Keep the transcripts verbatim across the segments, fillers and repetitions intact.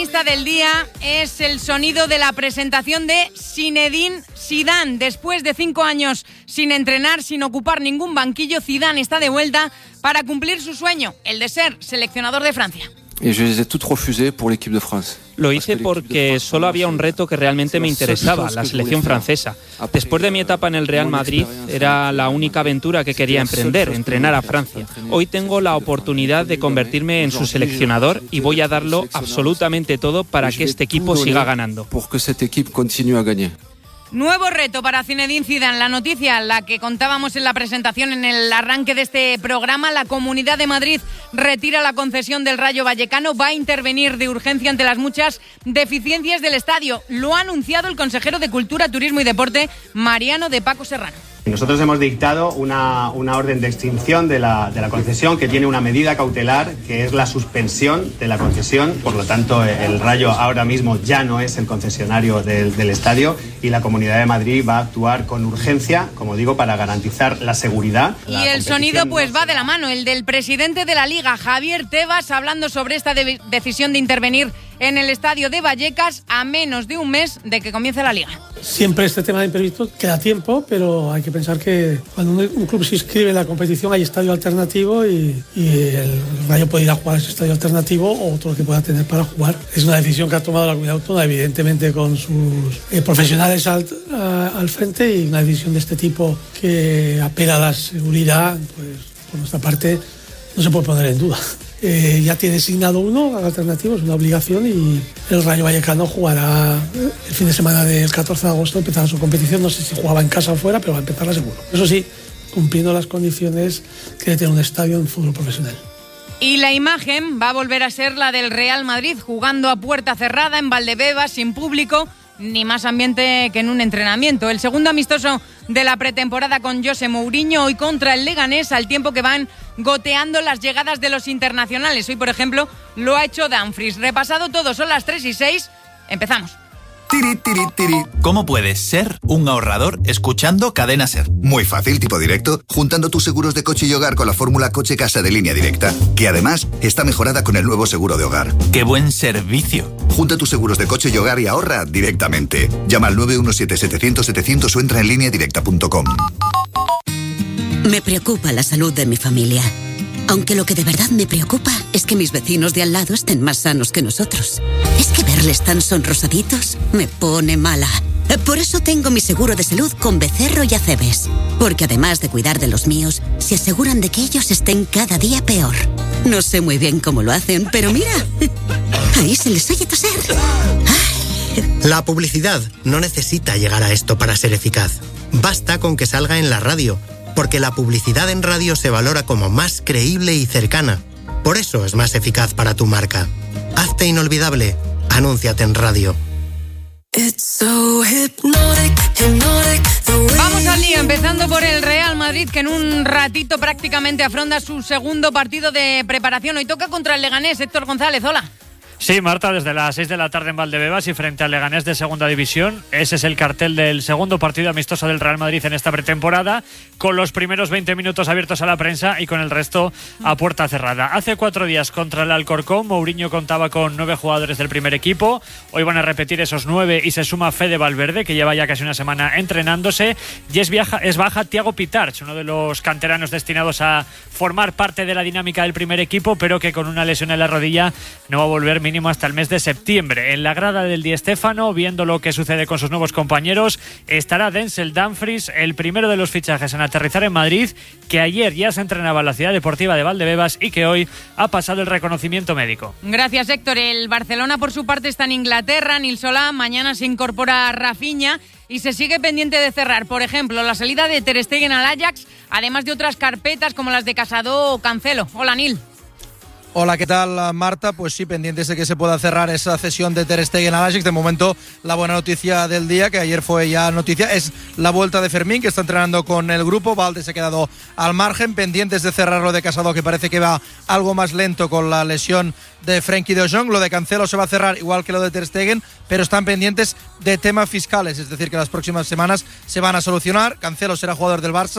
La del día es el sonido de la presentación de Zinedine Zidane. Después de cinco años sin entrenar, sin ocupar ningún banquillo, Zidane está de vuelta para cumplir su sueño, el de ser seleccionador de Francia. Y yo les he toutes refusées pour l'équipe de France. Lo hice porque solo había un reto que realmente me interesaba, la selección francesa. Después de mi etapa en el Real Madrid, era la única aventura que quería emprender, entrenar a Francia. Hoy tengo la oportunidad de convertirme en su seleccionador y voy a darlo absolutamente todo para que este equipo siga ganando. Nuevo reto para Zinedine Zidane. La noticia, la que contábamos en la presentación en el arranque de este programa, la Comunidad de Madrid retira la concesión del Rayo Vallecano, va a intervenir de urgencia ante las muchas deficiencias del estadio. Lo ha anunciado el consejero de Cultura, Turismo y Deporte, Mariano de Paco Serrano. Nosotros hemos dictado una, una orden de extinción de la, de la concesión que tiene una medida cautelar, que es la suspensión de la concesión. Por lo tanto, el Rayo ahora mismo ya no es el concesionario del, del estadio y la Comunidad de Madrid va a actuar con urgencia, como digo, para garantizar la seguridad. Y la el sonido pues va de la mano, el del presidente de la Liga, Javier Tebas, hablando sobre esta de- decisión de intervenir en el estadio de Vallecas a menos de un mes de que comience la Liga. Siempre este tema de imprevistos queda tiempo, pero hay que pensar que cuando un, un club se inscribe en la competición hay estadio alternativo y, y el Rayo puede ir a jugar a ese estadio alternativo o otro que pueda tener para jugar. Es una decisión que ha tomado la Comunidad Autónoma, evidentemente con sus eh, profesionales al, a, al frente, y una decisión de este tipo que apela a la seguridad, pues por nuestra parte no se puede poner en duda. Eh, ya tiene designado uno alternativo, es una obligación, y el Rayo Vallecano jugará el fin de semana del catorce de agosto, empezará su competición. No sé si jugaba en casa o fuera, pero va a empezarla seguro. Eso sí, cumpliendo las condiciones que debe tener un estadio en fútbol profesional. Y la imagen va a volver a ser la del Real Madrid, jugando a puerta cerrada en Valdebebas, sin público, ni más ambiente que en un entrenamiento. El segundo amistoso de la pretemporada con José Mourinho, hoy contra el Leganés, al tiempo que van goteando las llegadas de los internacionales. Hoy, por ejemplo, lo ha hecho Dumfries. Repasado todo, son las tres y seis. Empezamos. Tiri, tiri, tiri. ¿Cómo puedes ser un ahorrador escuchando Cadena Ser? Muy fácil, tipo directo, juntando tus seguros de coche y hogar con la fórmula Coche-Casa de Línea Directa, que además está mejorada con el nuevo seguro de hogar. ¡Qué buen servicio! Junta tus seguros de coche y hogar y ahorra directamente. Llama al nueve uno siete, setecientos, setecientos o entra en línea directa punto com. Me preocupa la salud de mi familia. Aunque lo que de verdad me preocupa es que mis vecinos de al lado estén más sanos que nosotros. Es que verles tan sonrosaditos me pone mala. Por eso tengo mi seguro de salud con Becerro y Acebes. Porque además de cuidar de los míos, se aseguran de que ellos estén cada día peor. No sé muy bien cómo lo hacen, pero mira, ahí se les oye toser. Ay. La publicidad no necesita llegar a esto para ser eficaz. Basta con que salga en la radio, porque la publicidad en radio se valora como más creíble y cercana. Por eso es más eficaz para tu marca. Hazte inolvidable. Anúnciate en radio. Vamos al lío, empezando por el Real Madrid, que en un ratito prácticamente afronta su segundo partido de preparación. Hoy toca contra el Leganés. Héctor González, hola. Sí, Marta, desde las seis de la tarde en Valdebebas y frente al Leganés de Segunda División. Ese es el cartel del segundo partido amistoso del Real Madrid en esta pretemporada, con los primeros veinte minutos abiertos a la prensa y con el resto a puerta cerrada. Hace cuatro días contra el Alcorcón, Mourinho contaba con nueve jugadores del primer equipo. Hoy van a repetir esos nueve y se suma Fede Valverde, que lleva ya casi una semana entrenándose. Y es, viaja, es baja Thiago Pitarch, uno de los canteranos destinados a formar parte de la dinámica del primer equipo, pero que con una lesión en la rodilla no va a volver mínimo hasta el mes de septiembre. En la grada del Di Stéfano, viendo lo que sucede con sus nuevos compañeros, estará Denzel Dumfries, el primero de los fichajes en aterrizar en Madrid, que ayer ya se entrenaba en la Ciudad Deportiva de Valdebebas y que hoy ha pasado el reconocimiento médico. Gracias, Héctor. El Barcelona, por su parte, está en Inglaterra. Nil Solá, mañana se incorpora Rafinha y se sigue pendiente de cerrar, por ejemplo, la salida de Ter Stegen al Ajax, además de otras carpetas como las de Casado o Cancelo. Hola, Nil. Hola, ¿qué tal, Marta? Pues sí, pendientes de que se pueda cerrar esa cesión de Ter Stegen al Ajax. De momento, la buena noticia del día, que ayer fue ya noticia, es la vuelta de Fermín, que está entrenando con el grupo. Valde se ha quedado al margen, pendientes de cerrar lo de Casado, que parece que va algo más lento con la lesión de Frenkie de Jong. Lo de Cancelo se va a cerrar igual que lo de Ter Stegen, pero están pendientes de temas fiscales, es decir, que las próximas semanas se van a solucionar. Cancelo será jugador del Barça,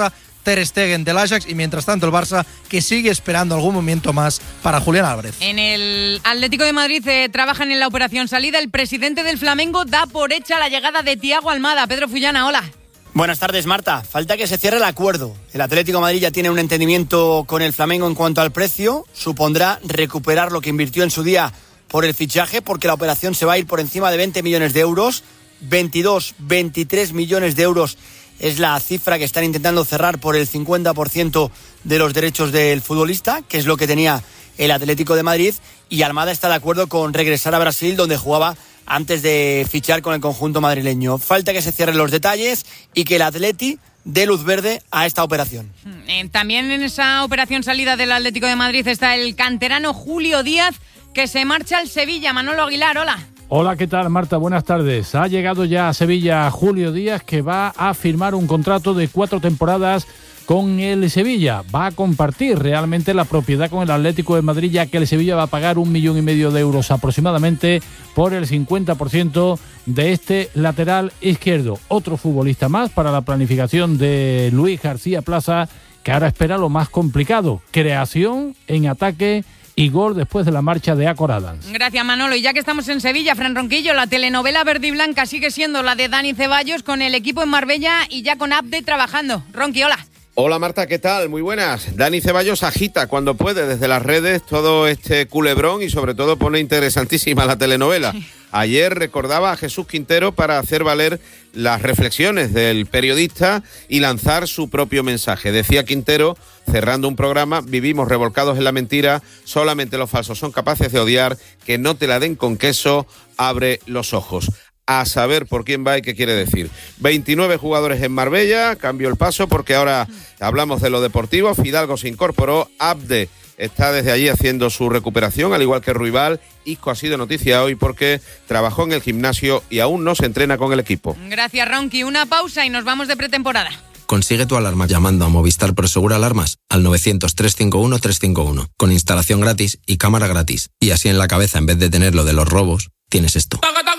Ter Stegen del Ajax, y mientras tanto el Barça que sigue esperando algún momento más para Julián Álvarez. En el Atlético de Madrid eh, trabajan en la operación salida. El presidente del Flamengo da por hecha la llegada de Thiago Almada. Pedro Fullana, hola. Buenas tardes, Marta. Falta que se cierre el acuerdo. El Atlético de Madrid ya tiene un entendimiento con el Flamengo en cuanto al precio. Supondrá recuperar lo que invirtió en su día por el fichaje, porque la operación se va a ir por encima de veinte millones de euros. veintidós, veintitrés millones de euros es la cifra que están intentando cerrar por el cincuenta por ciento de los derechos del futbolista, que es lo que tenía el Atlético de Madrid. Y Almada está de acuerdo con regresar a Brasil, donde jugaba antes de fichar con el conjunto madrileño. Falta que se cierren los detalles y que el Atleti dé luz verde a esta operación. Eh, también en esa operación salida del Atlético de Madrid está el canterano Julio Díaz, que se marcha al Sevilla. Manolo Aguilar, hola. Hola, ¿qué tal, Marta? Buenas tardes. Ha llegado ya a Sevilla Julio Díaz, que va a firmar un contrato de cuatro temporadas con el Sevilla. Va a compartir realmente la propiedad con el Atlético de Madrid, ya que el Sevilla va a pagar un millón y medio de euros aproximadamente por el cincuenta por ciento de este lateral izquierdo. Otro futbolista más para la planificación de Luis García Plaza, que ahora espera lo más complicado: creación en ataque y gol después de la marcha de Acor Adams. Gracias, Manolo. Y ya que estamos en Sevilla, Fran Ronquillo, la telenovela verde y blanca sigue siendo la de Dani Ceballos, con el equipo en Marbella y ya con Abde trabajando. Ronqui, hola. Hola Marta, ¿qué tal? Muy buenas. Dani Ceballos agita cuando puede desde las redes todo este culebrón y sobre todo pone interesantísima la telenovela. Ayer recordaba a Jesús Quintero para hacer valer las reflexiones del periodista y lanzar su propio mensaje. Decía Quintero, cerrando un programa: vivimos revolcados en la mentira, solamente los falsos son capaces de odiar, que no te la den con queso, abre los ojos. A saber por quién va y qué quiere decir. veintinueve jugadores en Marbella, cambio el paso porque ahora hablamos de lo deportivo. Fidalgo se incorporó, Abde está desde allí haciendo su recuperación, al igual que Ruibal. Isco ha sido noticia hoy porque trabajó en el gimnasio y aún no se entrena con el equipo. Gracias, Ronqui. Una pausa y nos vamos de pretemporada. Consigue tu alarma llamando a Movistar Prosegur Alarmas al novecientos, trescientos cincuenta y uno, trescientos cincuenta y uno, con instalación gratis y cámara gratis. Y así en la cabeza, en vez de tener lo de los robos, tienes esto.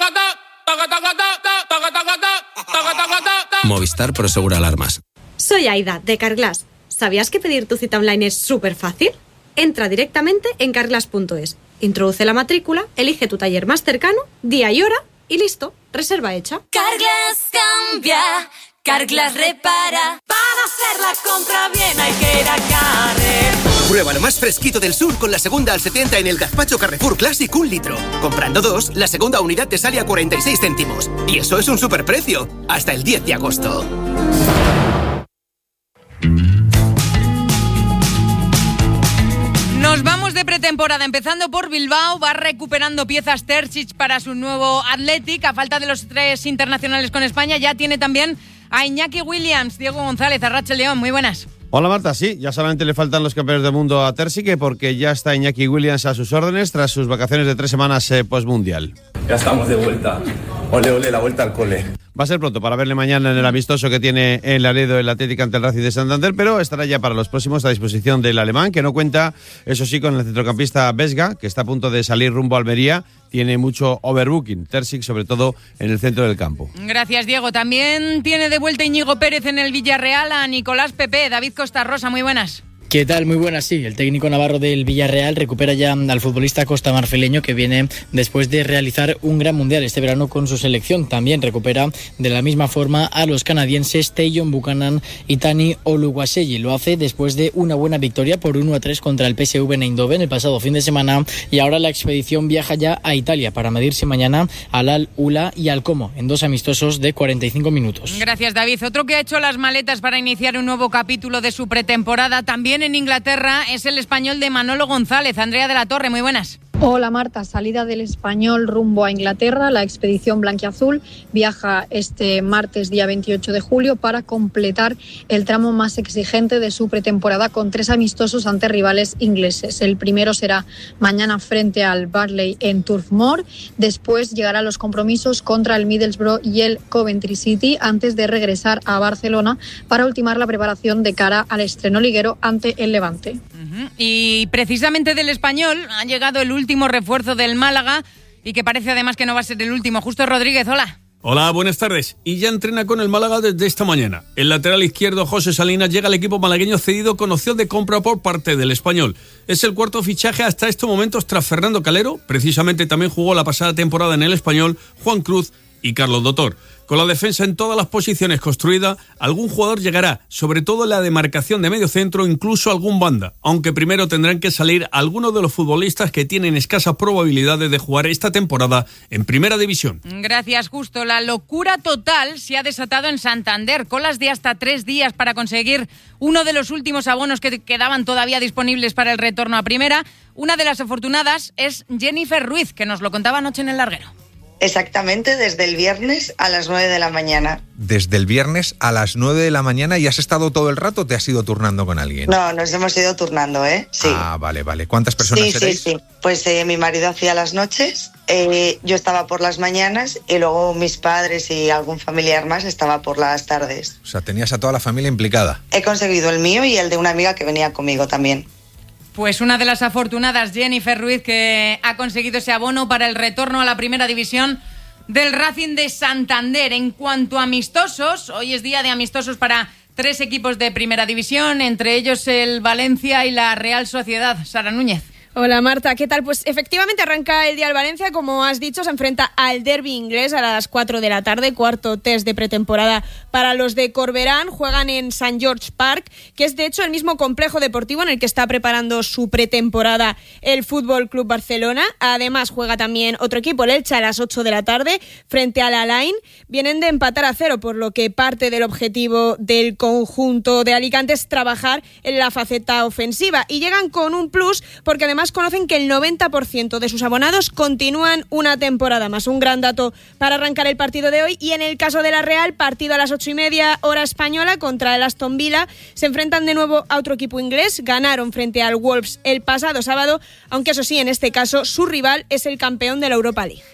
Movistar Prosegur Alarmas. Soy Aida, de Carglass. ¿Sabías que pedir tu cita online es súper fácil? Entra directamente en carglass punto es, introduce la matrícula, elige tu taller más cercano, día y hora y listo, reserva hecha. Carglass cambia, Carglass repara. Para hacer la compra bien hay que ir a Carrefour. Prueba lo más fresquito del sur con la segunda al setenta en el gazpacho Carrefour Classic un litro. Comprando dos, la segunda unidad te sale a cuarenta y seis céntimos. Y eso es un superprecio. Hasta el diez de agosto. Nos vamos de pretemporada, empezando por Bilbao. Va recuperando piezas Terzic para su nuevo Athletic. A falta de los tres internacionales con España, ya tiene también a Iñaki Williams. Diego González, Arracha León, muy buenas. Hola Marta, sí, ya solamente le faltan los campeones del mundo a Terzic, porque ya está Iñaki Williams a sus órdenes tras sus vacaciones de tres semanas eh, postmundial. Ya estamos de vuelta. Ole, ole, la vuelta al cole. Va a ser pronto para verle mañana en el amistoso que tiene en Laredo el Atlético ante el Racing de Santander, pero estará ya para los próximos a disposición del alemán, que no cuenta, eso sí, con el centrocampista Vesga, que está a punto de salir rumbo a Almería. Tiene mucho overbooking, Terzic, sobre todo en el centro del campo. Gracias, Diego. También tiene de vuelta Íñigo Pérez en el Villarreal a Nicolás Pepe. David Costa Rosa, muy buenas. ¿Qué tal? Muy buenas, sí. El técnico navarro del Villarreal recupera ya al futbolista costamarfileño, que viene después de realizar un gran mundial este verano con su selección. También recupera de la misma forma a los canadienses Tayon Buchanan y Tani Oluwaseyi. Lo hace después de una buena victoria por uno a tres contra el P S V Eindhoven el pasado fin de semana, y ahora la expedición viaja ya a Italia para medirse mañana al Al-Ula y al Como en dos amistosos de cuarenta y cinco minutos. Gracias, David. Otro que ha hecho las maletas para iniciar un nuevo capítulo de su pretemporada también en Inglaterra es el español de Manolo González. Andrea de la Torre, muy buenas. Hola Marta, salida del español rumbo a Inglaterra. La expedición blanquiazul viaja este martes día veintiocho de julio para completar el tramo más exigente de su pretemporada con tres amistosos ante rivales ingleses. El primero será mañana frente al Burnley en Turf Moor. Después llegarán los compromisos contra el Middlesbrough y el Coventry City antes de regresar a Barcelona para ultimar la preparación de cara al estreno liguero ante el Levante. Uh-huh. Y precisamente del español ha llegado el último refuerzo del Málaga y que parece además que no va a ser el último. Justo Rodríguez, hola. Hola, buenas tardes. Y ya entrena con el Málaga desde esta mañana. El lateral izquierdo José Salinas llega al equipo malagueño cedido con opción de compra por parte del Español. Es el cuarto fichaje hasta estos momentos tras Fernando Calero. Precisamente también jugó la pasada temporada en el Español Juan Cruz y Carlos Dotor. Con la defensa en todas las posiciones construida, algún jugador llegará, sobre todo en la demarcación de medio centro, incluso algún banda, aunque primero tendrán que salir algunos de los futbolistas que tienen escasas probabilidades de jugar esta temporada en Primera División. Gracias, Justo. La locura total se ha desatado en Santander. Colas de hasta tres días para conseguir uno de los últimos abonos que quedaban todavía disponibles para el retorno a Primera. Una de las afortunadas es Jennifer Ruiz, que nos lo contaba anoche en el larguero. Exactamente, desde el viernes a las nueve de la mañana. Desde el viernes a las nueve de la mañana, ¿y has estado todo el rato o te has ido turnando con alguien? No, nos hemos ido turnando, ¿eh? Sí. Ah, vale, vale. ¿Cuántas personas sí, seréis? Sí, sí, pues eh, mi marido hacía las noches, eh, yo estaba por las mañanas y luego mis padres y algún familiar más estaba por las tardes. O sea, tenías a toda la familia implicada. He conseguido el mío y el de una amiga que venía conmigo también. Pues una de las afortunadas, Jennifer Ruiz, que ha conseguido ese abono para el retorno a la Primera División del Racing de Santander. En cuanto a amistosos, hoy es día de amistosos para tres equipos de Primera División, entre ellos el Valencia y la Real Sociedad. Sara Núñez. Hola Marta, ¿qué tal? Pues efectivamente arranca el día el Valencia, como has dicho, se enfrenta al derbi inglés a las cuatro de la tarde, cuarto test de pretemporada para los de Corberán. Juegan en Saint George Park, que es de hecho el mismo complejo deportivo en el que está preparando su pretemporada el F C Barcelona. Además juega también otro equipo, el Elche, a las ocho de la tarde frente al Alain. Vienen de empatar a cero, por lo que parte del objetivo del conjunto de Alicante es trabajar en la faceta ofensiva, y llegan con un plus porque además conocen que el noventa por ciento de sus abonados continúan una temporada más. Un gran dato para arrancar el partido de hoy. Y en el caso de la Real, partido a las ocho y media hora española contra el Aston Villa. Se enfrentan de nuevo a otro equipo inglés. Ganaron frente al Wolves el pasado sábado, aunque eso sí, en este caso su rival es el campeón de la Europa League.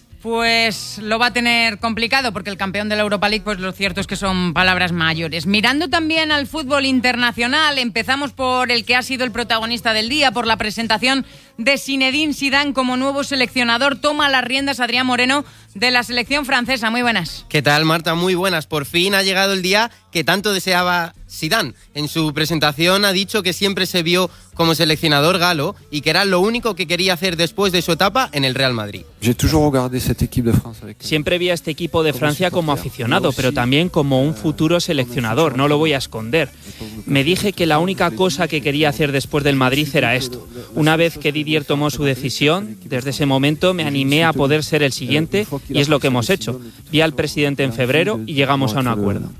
Pues lo va a tener complicado, porque el campeón de la Europa League, pues lo cierto es que son palabras mayores. Mirando también al fútbol internacional, empezamos por el que ha sido el protagonista del día, por la presentación de Zinedine Zidane como nuevo seleccionador. Toma las riendas Adrián Moreno de la selección francesa. Muy buenas. ¿Qué tal, Marta? Muy buenas. Por fin ha llegado el día que tanto deseaba Zidane. En su presentación ha dicho que siempre se vio como seleccionador galo y que era lo único que quería hacer después de su etapa en el Real Madrid. Siempre vi a este equipo de Francia como aficionado, pero también como un futuro seleccionador, no lo voy a esconder. Me dije que la única cosa que quería hacer después del Madrid era esto. Una vez que Didier tomó su decisión, desde ese momento me animé a poder ser el siguiente, y es lo que hemos hecho. Vi al presidente en febrero y llegamos a un acuerdo.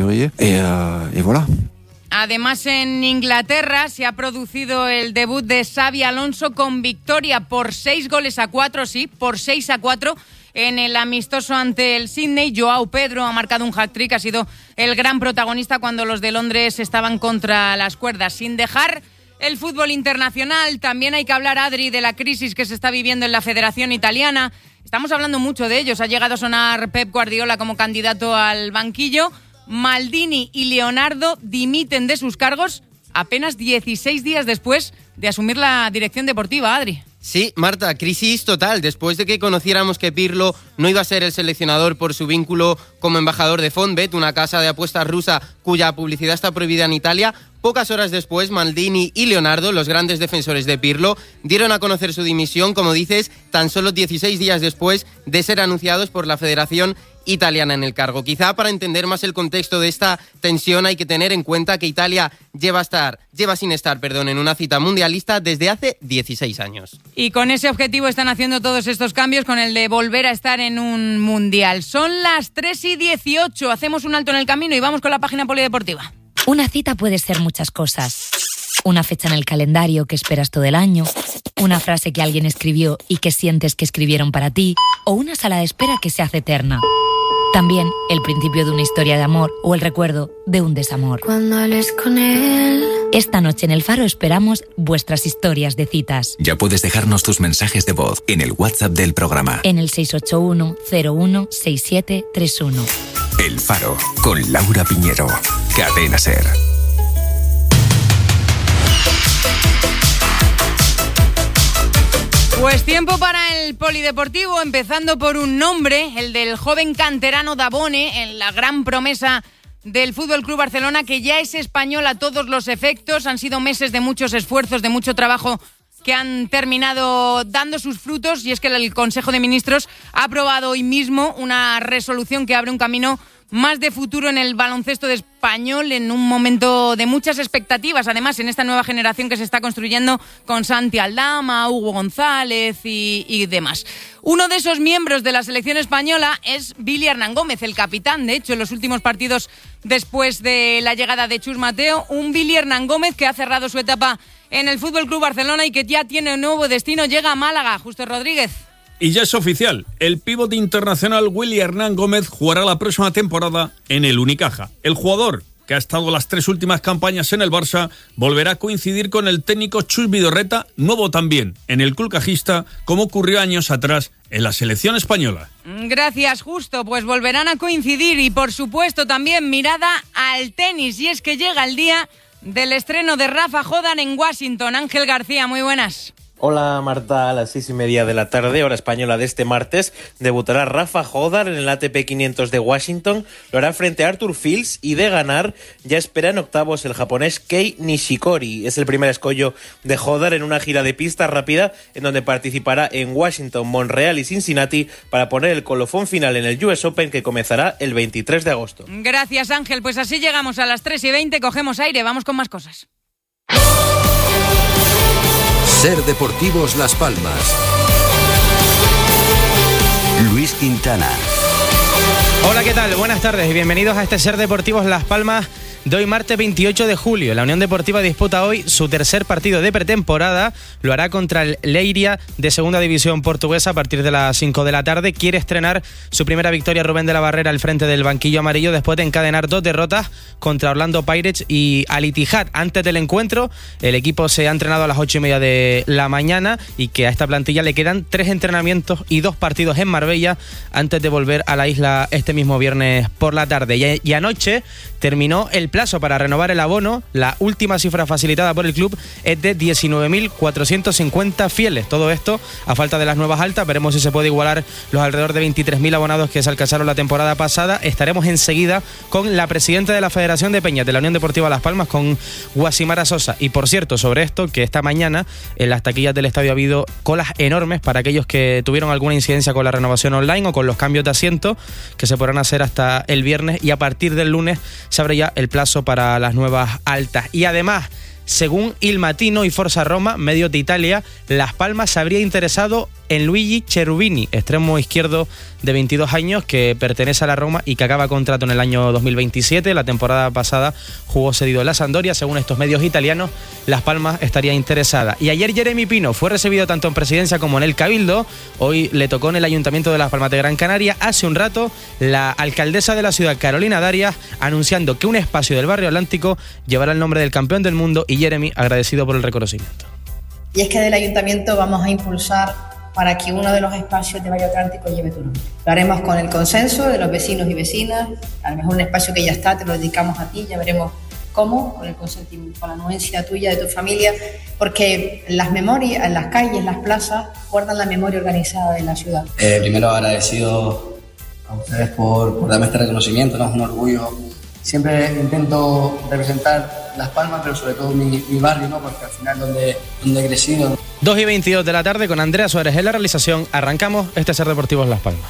Además, en Inglaterra se ha producido el debut de Xabi Alonso con victoria por seis goles a cuatro, sí, por seis a cuatro en el amistoso ante el Sydney. Joao Pedro ha marcado un hat-trick, ha sido el gran protagonista cuando los de Londres estaban contra las cuerdas. Sin dejar el fútbol internacional, también hay que hablar, Adri, de la crisis que se está viviendo en la Federación Italiana. Estamos hablando mucho de ellos. Ha llegado a sonar Pep Guardiola como candidato al banquillo. Maldini y Leonardo dimiten de sus cargos apenas dieciséis días después de asumir la dirección deportiva, Adri. Sí, Marta, crisis total. Después de que conociéramos que Pirlo no iba a ser el seleccionador por su vínculo como embajador de Fonbet, una casa de apuestas rusa cuya publicidad está prohibida en Italia, pocas horas después Maldini y Leonardo, los grandes defensores de Pirlo, dieron a conocer su dimisión, como dices, tan solo dieciséis días después de ser anunciados por la Federación Italiana en el cargo. Quizá para entender más el contexto de esta tensión hay que tener en cuenta que Italia lleva, estar, lleva sin estar perdón, en una cita mundialista desde hace dieciséis años. Y con ese objetivo están haciendo todos estos cambios, con el de volver a estar en un mundial. Son las tres y dieciocho, hacemos un alto en el camino y vamos con la página polideportiva. Una cita puede ser muchas cosas. Una fecha en el calendario que esperas todo el año, una frase que alguien escribió y que sientes que escribieron para ti, o una sala de espera que se hace eterna. También el principio de una historia de amor o el recuerdo de un desamor. Cuando hables con él. Esta noche en El Faro esperamos vuestras historias de citas. Ya puedes dejarnos tus mensajes de voz en el WhatsApp del programa. En el seis ocho uno cero uno seis siete tres uno. El Faro, con Laura Piñero. Cadena SER. Pues tiempo para el polideportivo, empezando por un nombre, el del joven canterano Dabone, en la gran promesa del F C Barcelona, que ya es español a todos los efectos. Han sido meses de muchos esfuerzos, de mucho trabajo, que han terminado dando sus frutos, y es que el Consejo de Ministros ha aprobado hoy mismo una resolución que abre un camino más de futuro en el baloncesto de español, en un momento de muchas expectativas, además en esta nueva generación que se está construyendo con Santi Aldama, Hugo González y, y demás. Uno de esos miembros de la selección española es Billy Hernán Gómez, el capitán, de hecho, en los últimos partidos después de la llegada de Chus Mateo, un Billy Hernán Gómez que ha cerrado su etapa en el F C Barcelona y que ya tiene un nuevo destino, llega a Málaga. Justo Rodríguez. Y ya es oficial, el pívot internacional Willy Hernán Gómez jugará la próxima temporada en el Unicaja. El jugador, que ha estado las tres últimas campañas en el Barça, volverá a coincidir con el técnico Chus Vidorreta, nuevo también en el club cajista, como ocurrió años atrás en la selección española. Gracias, Justo. Pues volverán a coincidir y, por supuesto, también mirada al tenis. Y es que llega el día del estreno de Rafa Jódar en Washington. Ángel García, muy buenas. Hola Marta, a las seis y media de la tarde, hora española de este martes, debutará Rafa Jódar en el A T P quinientos de Washington, lo hará frente a Arthur Fils y de ganar ya espera en octavos el japonés Kei Nishikori. Es el primer escollo de Jódar en una gira de pista rápida en donde participará en Washington, Montreal y Cincinnati para poner el colofón final en el U S Open que comenzará el veintitrés de agosto. Gracias Ángel, pues así llegamos a las tres y veinte, cogemos aire, vamos con más cosas. Ser Deportivos Las Palmas. Luis Quintana. Hola, ¿qué tal? Buenas tardes y bienvenidos a este Ser Deportivos Las Palmas de hoy martes veintiocho de julio. La Unión Deportiva disputa hoy su tercer partido de pretemporada. Lo hará contra el Leiria de segunda división portuguesa a partir de las cinco de la tarde. Quiere estrenar su primera victoria Rubén de la Barrera al frente del banquillo amarillo después de encadenar dos derrotas contra Orlando Pirates y Al Ittihad. Antes del encuentro, el equipo se ha entrenado a las ocho y media de la mañana y que a esta plantilla le quedan tres entrenamientos y dos partidos en Marbella antes de volver a la isla este mismo viernes por la tarde. Y, y anoche terminó el plazo para renovar el abono. La última cifra facilitada por el club es de diecinueve mil cuatrocientos cincuenta fieles. Todo esto a falta de las nuevas altas. Veremos si se puede igualar los alrededor de veintitrés mil abonados que se alcanzaron la temporada pasada. Estaremos enseguida con la presidenta de la Federación de Peñas de la Unión Deportiva Las Palmas, con Guasimara Sosa. Y por cierto, sobre esto, que esta mañana en las taquillas del estadio ha habido colas enormes para aquellos que tuvieron alguna incidencia con la renovación online o con los cambios de asiento, que se podrán hacer hasta el viernes, y a partir del lunes se abre ya el plazo para las nuevas altas. Y además, según Il Mattino y Forza Roma, medios de Italia, Las Palmas se habría interesado en Luigi Cherubini, extremo izquierdo de veintidós años que pertenece a la Roma y que acaba contrato en el año dos mil veintisiete. La temporada pasada jugó cedido en la Sampdoria. Según estos medios italianos, Las Palmas estaría interesada. Y ayer Jeremy Pino fue recibido tanto en Presidencia como en el Cabildo. Hoy le tocó en el Ayuntamiento de Las Palmas de Gran Canaria. Hace un rato, la alcaldesa de la ciudad, Carolina Darias, anunciando que un espacio del barrio Atlántico llevará el nombre del campeón del mundo, y Jeremy agradecido por el reconocimiento. Y es que del Ayuntamiento vamos a impulsar para que uno de los espacios de Barrio Atlántico lleve tu nombre. Lo haremos con el consenso de los vecinos y vecinas. A lo mejor un espacio que ya está, te lo dedicamos a ti, ya veremos cómo, con el consentimiento, con la anuencia tuya, de tu familia, porque las memorias, las calles, las plazas, guardan la memoria organizada de la ciudad. Eh, primero agradecido a ustedes por, por darme este reconocimiento, ¿no? Es un orgullo. Siempre intento representar Las Palmas, pero sobre todo mi, mi barrio, ¿no? Porque al final donde, donde he crecido. dos y veintidós de la tarde, con Andrea Suárez en la realización, arrancamos este Ser Deportivos Las Palmas.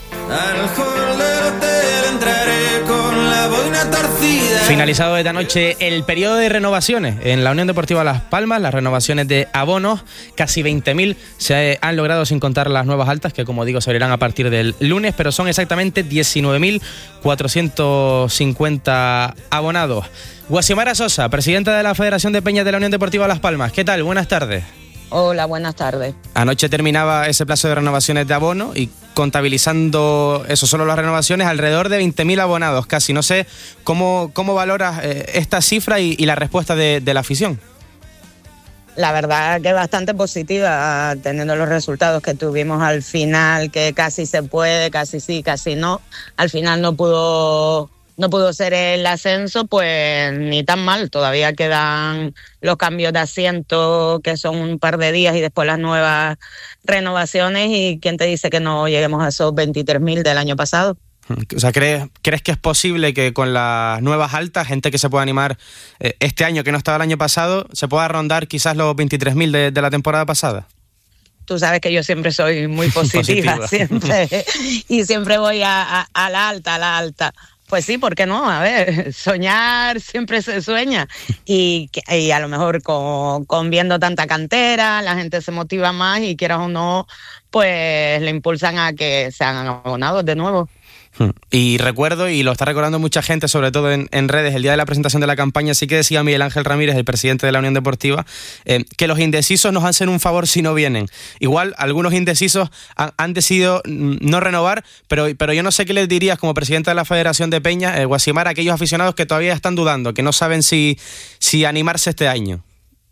Finalizado esta noche el periodo de renovaciones en la Unión Deportiva Las Palmas, las renovaciones de abonos, casi veinte mil se han logrado sin contar las nuevas altas, que como digo se abrirán a partir del lunes, pero son exactamente diecinueve mil cuatrocientos cincuenta abonados. Guasimara Sosa, presidenta de la Federación de Peñas de la Unión Deportiva Las Palmas, ¿qué tal? Buenas tardes. Hola, buenas tardes. Anoche terminaba ese plazo de renovaciones de abono y contabilizando eso, solo las renovaciones, alrededor de veinte mil abonados casi. No sé cómo, cómo valoras eh, esta cifra y, y la respuesta de, de la afición. La verdad que es bastante positiva, teniendo los resultados que tuvimos al final, que casi se puede, casi sí, casi no. Al final no pudo no pudo ser el ascenso, pues ni tan mal. Todavía quedan los cambios de asiento, que son un par de días, y después las nuevas renovaciones. ¿Y quién te dice que no lleguemos a esos veintitrés mil del año pasado? O sea, ¿crees, ¿crees que es posible que con las nuevas altas, gente que se pueda animar eh, este año que no estaba el año pasado, se pueda rondar quizás los veintitrés mil de, de la temporada pasada? Tú sabes que yo siempre soy muy positiva, positiva. siempre y siempre voy a, a, a la alta, a la alta. Pues sí, ¿por qué no? A ver, soñar siempre se sueña, y, y a lo mejor con, con viendo tanta cantera, la gente se motiva más y quieras o no, pues le impulsan a que sean abonados de nuevo. Y recuerdo, y lo está recordando mucha gente, sobre todo en, en redes, el día de la presentación de la campaña, sí que decía Miguel Ángel Ramírez, el presidente de la Unión Deportiva, eh, que los indecisos nos hacen un favor si no vienen. Igual algunos indecisos han, han decidido no renovar, pero, pero yo no sé qué les dirías como presidente de la Federación de Peña, eh, Guasimara, a aquellos aficionados que todavía están dudando, que no saben si, si animarse este año.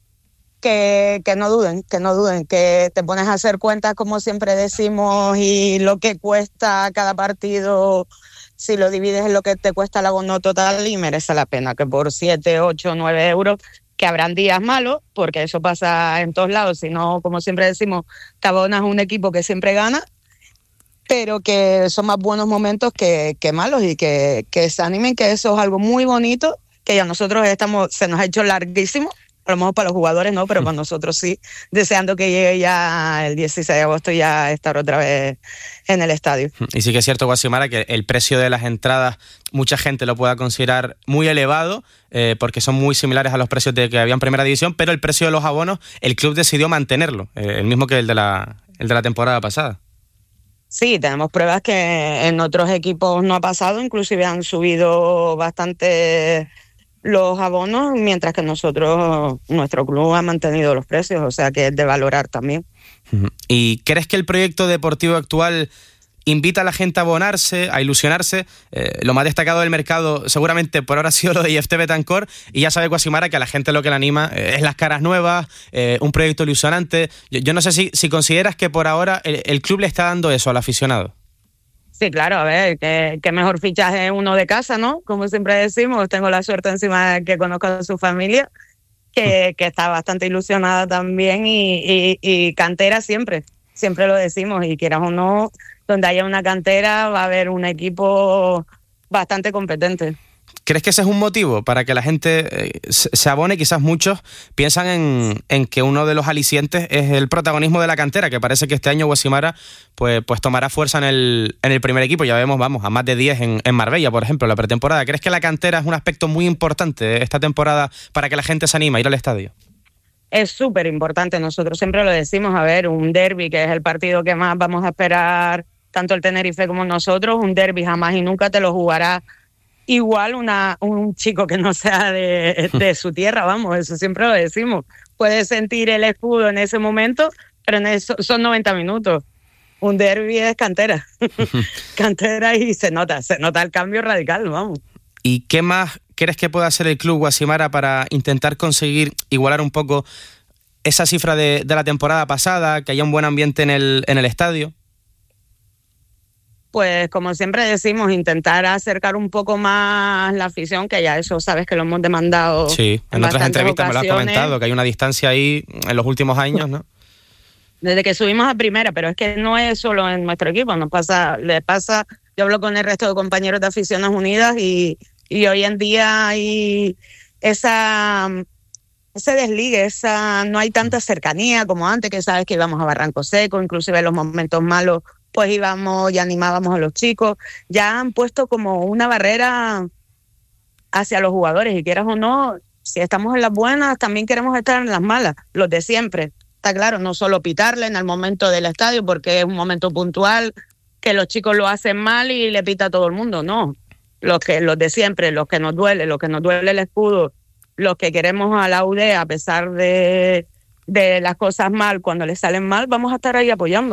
Que, que no duden, que no duden, que te pones a hacer cuentas, como siempre decimos, y lo que cuesta cada partido, si lo divides en lo que te cuesta el abono total, y merece la pena, que por siete, ocho, nueve euros, que habrán días malos, porque eso pasa en todos lados, si no, como siempre decimos, te abonas un equipo que siempre gana, pero que son más buenos momentos que, que malos, y que, que se animen, que eso es algo muy bonito, que ya nosotros estamos, se nos ha hecho larguísimo. A lo mejor para los jugadores no, pero para nosotros sí, deseando que llegue ya el dieciséis de agosto y ya estar otra vez en el estadio. Y sí que es cierto, Guasimara, que el precio de las entradas mucha gente lo pueda considerar muy elevado, eh, porque son muy similares a los precios de que había en Primera División, pero el precio de los abonos, el club decidió mantenerlo, eh, el mismo que el de la, el de la temporada pasada. Sí, tenemos pruebas que en otros equipos no ha pasado, inclusive han subido bastante los abonos, mientras que nosotros, nuestro club ha mantenido los precios, o sea que es de valorar también. ¿Y crees que el proyecto deportivo actual invita a la gente a abonarse, a ilusionarse? Eh, lo más destacado del mercado seguramente por ahora ha sido lo de I F T Betancourt, y ya sabe Guasimara que a la gente lo que le anima eh, es las caras nuevas, eh, un proyecto ilusionante. Yo, yo no sé si, si consideras que por ahora el, el club le está dando eso al aficionado. Sí, claro, a ver, qué, qué mejor fichaje uno de casa, ¿no? Como siempre decimos, tengo la suerte encima de que conozco a su familia, que, que está bastante ilusionada también, y, y, y cantera siempre, siempre lo decimos, y quieras o no, donde haya una cantera va a haber un equipo bastante competente. ¿Crees que ese es un motivo para que la gente eh, se abone? Quizás muchos piensan en, en que uno de los alicientes es el protagonismo de la cantera, que parece que este año Guasimara pues, pues tomará fuerza en el, en el primer equipo. Ya vemos, vamos, a más de diez en, en Marbella, por ejemplo, la pretemporada. ¿Crees que la cantera es un aspecto muy importante esta temporada para que la gente se anime a ir al estadio? Es súper importante, nosotros siempre lo decimos, a ver, un derbi, que es el partido que más vamos a esperar, tanto el Tenerife como nosotros, un derbi jamás y nunca te lo jugará igual una, un chico que no sea de, de su tierra, vamos, eso siempre lo decimos. Puedes sentir el escudo en ese momento, pero en eso son noventa minutos. Un derbi es cantera, cantera, y se nota, se nota el cambio radical, vamos. ¿Y qué más crees que puede hacer el club Guasimara para intentar conseguir igualar un poco esa cifra de, de la temporada pasada, que haya un buen ambiente en el, en el estadio? Pues como siempre decimos, intentar acercar un poco más la afición, que ya eso sabes que lo hemos demandado. Sí, en, en otras entrevistas ocasiones. Me lo has comentado, que hay una distancia ahí en los últimos años, ¿no? Desde que subimos a primera, pero es que no es solo en nuestro equipo, nos pasa, le pasa, yo hablo con el resto de compañeros de Aficiones Unidas, y, y hoy en día hay esa, ese desligue, esa, no hay tanta cercanía como antes, que sabes que íbamos a Barranco Seco, inclusive en los momentos malos pues íbamos y animábamos a los chicos. Ya han puesto como una barrera hacia los jugadores, y quieras o no, si estamos en las buenas, también queremos estar en las malas, los de siempre. Está claro, no solo pitarle en el momento del estadio, porque es un momento puntual, que los chicos lo hacen mal y le pita a todo el mundo, no. Los que los de siempre, los que nos duele, los que nos duele el escudo, los que queremos a la U D a pesar de, de las cosas mal, cuando les salen mal, vamos a estar ahí apoyándolos.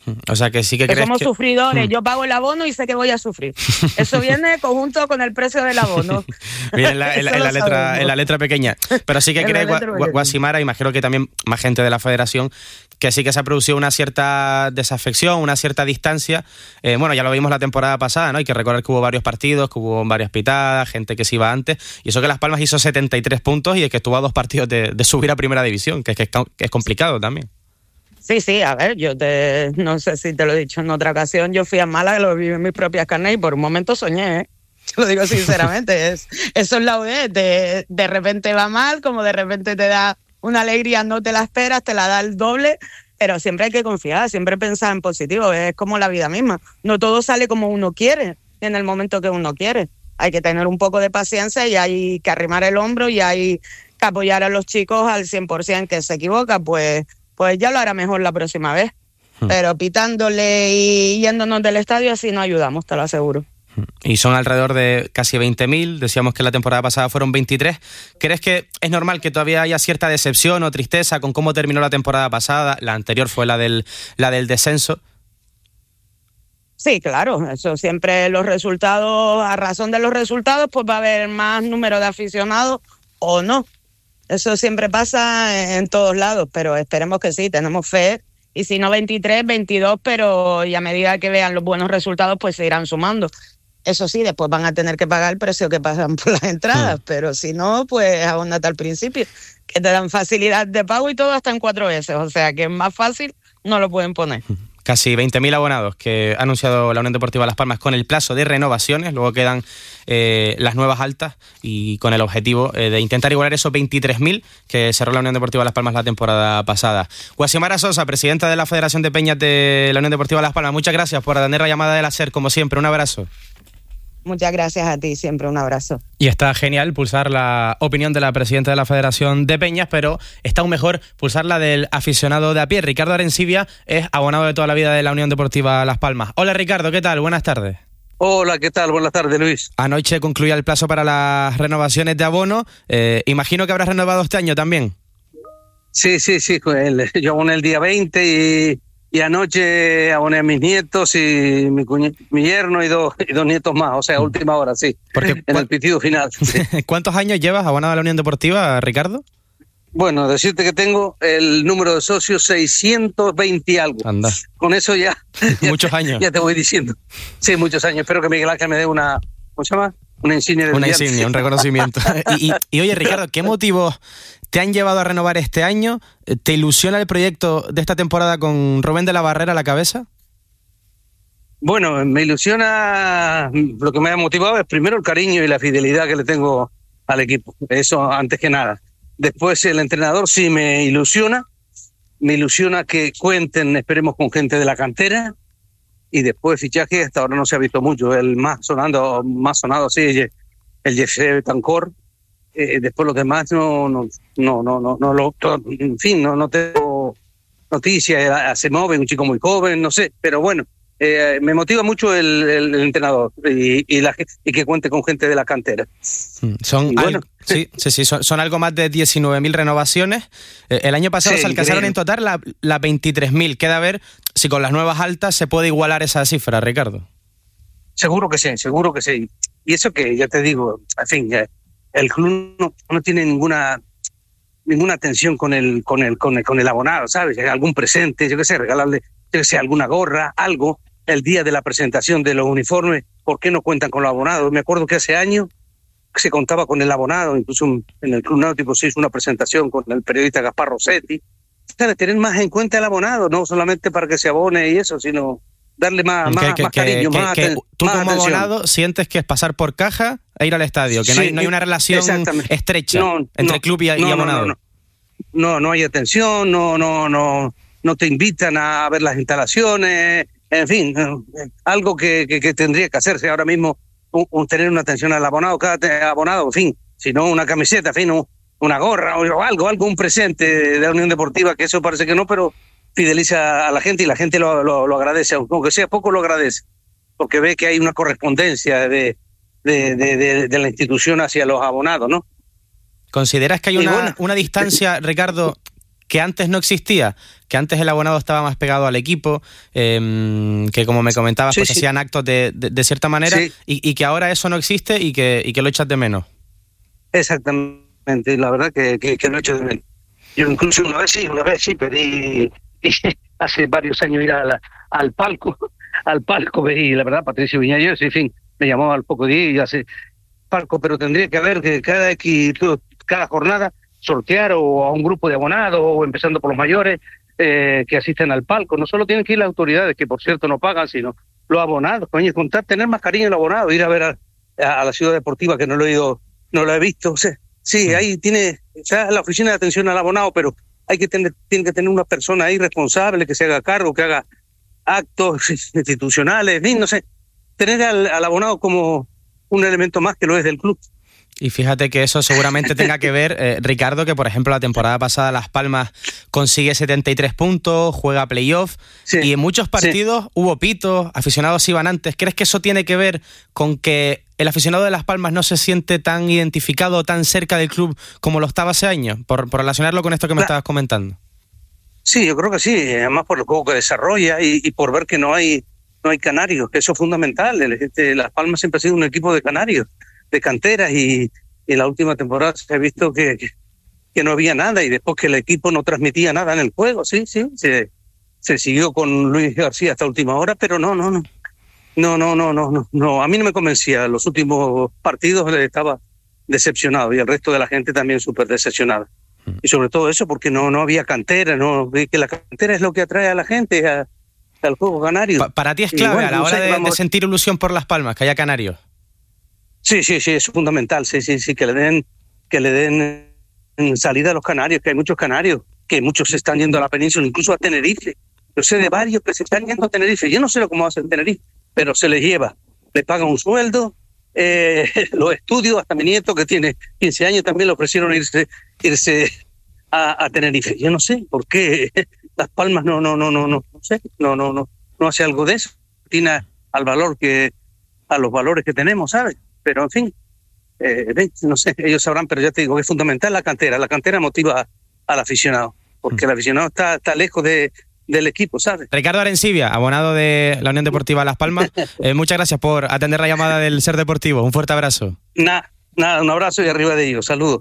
O sea que sí que, que crees somos que... sufridores. Hmm. Yo pago el abono y sé que voy a sufrir. Eso viene conjunto con el precio del abono. Viene en la, en la- en la letra, en la letra pequeña. Pero sí que En la crees, letra Gua- Gua- pequeña. Guasimara, imagino que también más gente de la federación, que sí que se ha producido una cierta desafección, una cierta distancia. Eh, bueno, ya lo vimos la temporada pasada, ¿no? Hay que recordar que hubo varios partidos, que hubo varias pitadas, gente que se iba antes. Y eso que Las Palmas hizo setenta y tres puntos y es que estuvo a dos partidos de, de subir a primera división, que es, que es, que es complicado también. Sí, sí, a ver, yo te, no sé si te lo he dicho en otra ocasión, yo fui a Málaga, lo viví en mis propias carnes y por un momento soñé, ¿eh? Te lo digo sinceramente, es, eso es la U D, de, de repente va mal, como de repente te da una alegría, no te la esperas, te la da el doble, pero siempre hay que confiar, siempre pensar en positivo, es como la vida misma, no todo sale como uno quiere, en el momento que uno quiere, hay que tener un poco de paciencia y hay que arrimar el hombro y hay que apoyar a los chicos al cien por ciento, que se equivoca, pues... pues ya lo hará mejor la próxima vez. Hmm. Pero pitándole y yéndonos del estadio así no ayudamos, te lo aseguro. Y son alrededor de casi veinte mil, decíamos que la temporada pasada fueron veintitrés. ¿Crees que es normal que todavía haya cierta decepción o tristeza con cómo terminó la temporada pasada? La anterior fue la del, la del descenso. Sí, claro, eso siempre los resultados, a razón de los resultados, pues va a haber más número de aficionados o no. Eso siempre pasa en todos lados, pero esperemos que sí, tenemos fe. Y si no veintitrés, veintidós, pero y a medida que vean los buenos resultados, pues se irán sumando. Eso sí, después van a tener que pagar el precio que pagan por las entradas, mm. pero si no, pues abónate al principio, que te dan facilidad de pago y todo hasta en cuatro veces. O sea, que es más fácil, no lo pueden poner. Casi veinte mil abonados que ha anunciado la Unión Deportiva Las Palmas con el plazo de renovaciones. Luego quedan eh, las nuevas altas y con el objetivo eh, de intentar igualar esos veintitrés mil que cerró la Unión Deportiva Las Palmas la temporada pasada. Guasimara Sosa, presidenta de la Federación de Peñas de la Unión Deportiva Las Palmas, muchas gracias por atender la llamada del SER, como siempre. Un abrazo. Muchas gracias a ti, siempre un abrazo. Y está genial pulsar la opinión de la presidenta de la Federación de Peñas, pero está aún mejor pulsar la del aficionado de a pie. Ricardo Arencibia es abonado de toda la vida de la Unión Deportiva Las Palmas. Hola Ricardo, ¿qué tal? Buenas tardes. Hola, ¿qué tal? Buenas tardes, Luis. Anoche concluía el plazo para las renovaciones de abono. Eh, imagino que habrás renovado este año también. Sí, sí, sí. Yo aboné el día veinte y... Y anoche aboné a mis nietos y mi, cuñ- mi yerno y dos, y dos nietos más, o sea, última hora, sí, Porque, en el pitido final. Sí. ¿Cuántos años llevas abonado a la Unión Deportiva, Ricardo? Bueno, decirte que tengo el número de socios seiscientos veinte y algo. Anda. Con eso ya... ya muchos te, años. Ya te voy diciendo. Sí, muchos años. Espero que Miguel Ángel me dé una... ¿Cómo se llama? Una insignia de Una brillante. insignia, un reconocimiento. y, y, y oye, Ricardo, ¿qué motivos te han llevado a renovar este año? ¿Te ilusiona el proyecto de esta temporada con Rubén de la Barrera a la cabeza? Bueno, me ilusiona, lo que me ha motivado es primero el cariño y la fidelidad que le tengo al equipo, eso antes que nada. Después el entrenador sí me ilusiona, me ilusiona que cuenten, esperemos, con gente de la cantera, y después fichaje hasta ahora no se ha visto mucho, el más sonando, más sonado sí, el, el Jesse Betancourt. Eh, después los demás no no no no no no lo en fin no no tengo noticias. Se mueve un chico muy joven, no sé, pero bueno, eh, me motiva mucho el, el, el entrenador y, y la y que cuente con gente de la cantera. Son bueno, algo, sí, sí, sí, son, son algo más de diecinueve mil renovaciones. Eh, el año pasado sí, se alcanzaron increíble. en total las la veintitrés mil. Queda a ver si con las nuevas altas se puede igualar esa cifra, Ricardo. Seguro que sí, seguro que sí. Y eso que ya te digo, en fin, ya, el club no, no tiene ninguna ninguna atención con el con el con el con el abonado, ¿sabes? Algún presente, yo qué sé, regalarle, yo qué sé, alguna gorra, algo el día de la presentación de los uniformes. ¿Por qué no cuentan con los abonados? Me acuerdo que hace años se contaba con el abonado, incluso en el Club Náutico se hizo una presentación con el periodista Gaspar Rossetti. ¿Sabes? Tener más en cuenta el abonado, no solamente para que se abone y eso, sino darle más, que, más, que, más cariño, que, más, que aten- tú más como atención. abonado sientes que es pasar por caja e ir al estadio, que no, hay, Sí, no hay una relación exactamente. estrecha No, entre no, club y, y no, no, abonado. No, no, no, no hay atención, no, no, no, no te invitan a ver las instalaciones, en fin, eh, algo que, que, que tendría que hacerse ahora mismo, un, un tener una atención al abonado, cada te- abonado, en fin, si no una camiseta, en fin, un- una gorra o algo, algo, un presente de la Unión Deportiva, que eso parece que no, pero fideliza a la gente y la gente lo, lo, lo agradece, aunque sea poco lo agradece, porque ve que hay una correspondencia de, de, de, de, de la institución hacia los abonados, ¿no? ¿Consideras que hay Y una, bueno. una distancia, Ricardo, que antes no existía, que antes el abonado estaba más pegado al equipo, eh, que como me comentabas, sí, pues sí. hacían actos de, de, de cierta manera, sí. y, y que ahora eso no existe y que, y que lo echas de menos. Exactamente, la verdad que, que, que lo echo de menos. Yo incluso una vez sí, una vez sí pedí, hace varios años ir a la, al palco, al palco, y la verdad, Patricio Viñalles, en fin, me llamó al poco día y hace palco, pero tendría que haber que cada, cada jornada sortear o a un grupo de abonados, o empezando por los mayores, eh, que asisten al palco. No solo tienen que ir las autoridades, que por cierto no pagan, sino los abonados, coño, contar, tener más cariño el abonado, ir a ver a, a la ciudad deportiva, que no lo he ido, no lo he visto, o sea, sí, ahí tiene, o sea, la oficina de atención al abonado, pero hay que tener, tiene que tener una persona ahí responsable, que se haga cargo, que haga actos institucionales, no sé, tener al, al abonado como un elemento más que lo es del club. Y fíjate que eso seguramente tenga que ver, eh, Ricardo, que por ejemplo la temporada pasada Las Palmas consigue setenta y tres puntos, juega playoff, sí, y en muchos partidos sí. hubo pitos, aficionados iban antes. ¿Crees que eso tiene que ver con que el aficionado de Las Palmas no se siente tan identificado o tan cerca del club como lo estaba hace años? Por, por relacionarlo con esto que me claro. estabas comentando. Sí, yo creo que sí, además por el juego que desarrolla y, y por ver que no hay no hay canarios, que eso es fundamental. El, este, Las Palmas siempre ha sido un equipo de canarios, de canteras, y, y en la última temporada se ha visto que, que, que no había nada, y después que el equipo no transmitía nada en el juego, sí, sí, se, se siguió con Luis García hasta última hora, pero no, no, no, no, no, no, no, no, no, a mí no me convencía. Los últimos partidos estaba decepcionado, y el resto de la gente también súper decepcionada. Y sobre todo eso porque no, no había cantera, no, que la cantera es lo que atrae a la gente a, al juego canario. Pa para ti es clave, bueno, a la hora no sé, de, vamos... de sentir ilusión por Las Palmas, que haya canarios. Sí, sí, sí, es fundamental, sí, sí, sí, que le den, que le den salida a los canarios, que hay muchos canarios, que muchos se están yendo a la península, incluso a Tenerife. Yo sé de varios que se están yendo a Tenerife, yo no sé cómo hacen Tenerife, pero se les lleva, le pagan un sueldo, eh, los estudios, hasta mi nieto que tiene quince años también le ofrecieron irse, irse a, a Tenerife. Yo no sé por qué Las Palmas no, no, no, no, no, no sé, no, no, no, no hace algo de eso, tiene al valor que, a los valores que tenemos, ¿sabes? Pero en fin, eh, no sé, ellos sabrán, pero ya te digo que es fundamental la cantera. La cantera motiva al aficionado, porque mm. el aficionado está, está lejos de, del equipo, ¿sabes? Ricardo Arencibia, abonado de la Unión Deportiva Las Palmas, eh, muchas gracias por atender la llamada del Ser Deportivo. Un fuerte abrazo. Nada, nada, un abrazo y arriba de ellos. Saludos.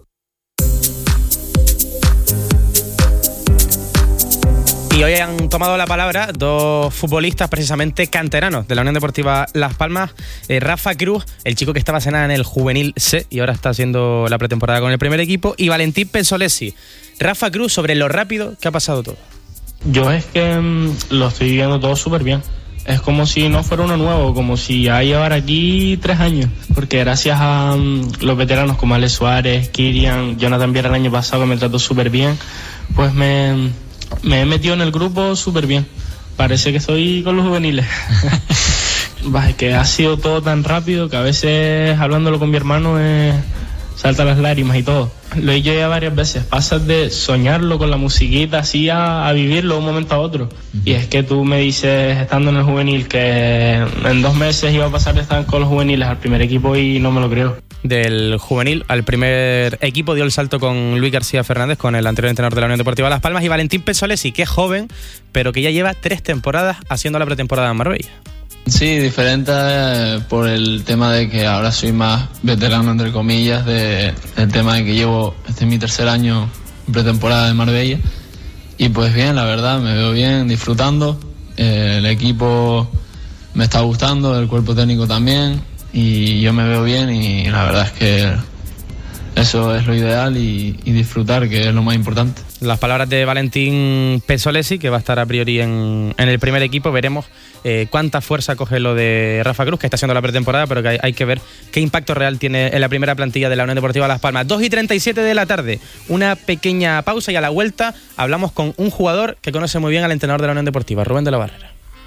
Y hoy han tomado la palabra dos futbolistas precisamente canteranos de la Unión Deportiva Las Palmas. Eh, Rafa Cruz, el chico que estaba cenando en el Juvenil C y ahora está haciendo la pretemporada con el primer equipo, y Valentín Pensolesi. Rafa Cruz, sobre lo rápido que ha pasado todo. Yo es que mmm, lo estoy viendo todo súper bien. Es como si no fuera uno nuevo, como si ya llevara aquí tres años. Porque gracias a um, los veteranos como Alex Suárez, Kirian, Jonathan Viera el año pasado, que me trató súper bien, pues me... me he metido en el grupo súper bien. Parece que estoy con los juveniles. Es que ha sido todo tan rápido que a veces, hablándolo con mi hermano, eh, salta las lágrimas y todo. Lo he hecho ya varias veces. Pasas de soñarlo con la musiquita así a, a vivirlo de un momento a otro. Uh-huh. Y es que tú me dices, estando en el juvenil, que en dos meses iba a pasar de estar con los juveniles al primer equipo, y no me lo creo. Del juvenil al primer equipo dio el salto con Luis García Fernández, con el anterior entrenador de la Unión Deportiva Las Palmas, y Valentín Pensolesi, que es joven, pero que ya lleva tres temporadas haciendo la pretemporada en Marbella. Sí, diferente eh, por el tema de que ahora soy más veterano, entre comillas, de, del tema de que llevo, este es mi tercer año en pretemporada de Marbella, y pues bien, la verdad, me veo bien, disfrutando, eh, el equipo me está gustando, el cuerpo técnico también, y yo me veo bien, y la verdad es que eso es lo ideal, y, y disfrutar, que es lo más importante. Las palabras de Valentín Pensolesi, que va a estar a priori en, en el primer equipo. Veremos eh, cuánta fuerza coge lo de Rafa Cruz, que está haciendo la pretemporada, pero que hay, hay que ver qué impacto real tiene en la primera plantilla de la Unión Deportiva Las Palmas. dos y treinta y siete de la tarde, una pequeña pausa, y a la vuelta hablamos con un jugador que conoce muy bien al entrenador de la Unión Deportiva, Rubén de la Barrera.